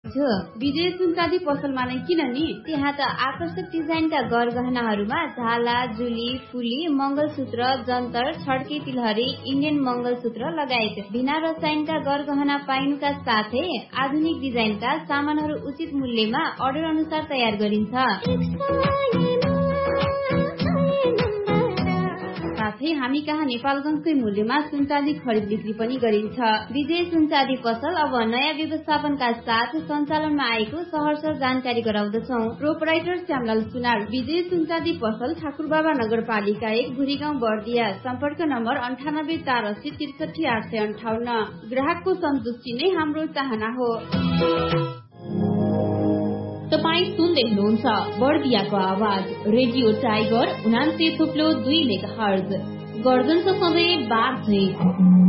विजय सुनचाँदी पसलमा नै किन नि? त्यहाँ त आकर्षक डिजाइनका गरगहनाहरूमा झाला, जुली, फुली, मंगलसूत्र, जन्तर, छड्के तिलहरी, इन्डियन मंगलसूत्र लगायत बिना रसायनका गरगहना पाइनुका साथै आधुनिक डिजाइनका सामानहरू उचित मूल्यमा अर्डर अनुसार तयार गरिन्छ। साथै हामी कहाँ नेपालगञ्जकै मूल्यमा सुनचाँदी खरिद बिक्री पनि गरिन्छ। विजय सुनचाँदी पसल अब नयाँ व्यवस्थापनका साथ सञ्चालनमा आएको सहर्ष जानकारी गराउँदछौ। प्रोपराइटर श्यामलाल सुनार, विजय सुनचाँदी पसल, ठाकुरबाबा नगरपालिका 1, भुरीगाउँ, बर्दिया। सम्पर्क नम्बर 9848063858। ग्राहकको सन्तुष्टि नै हाम्रो चाहना हो। तपाई सुन्दै हुनुहुन्छ बर्दियाको आवाज रेडियो टाइगर 89.2 मेगाहर्ज। गर्दनको सधैँ बाध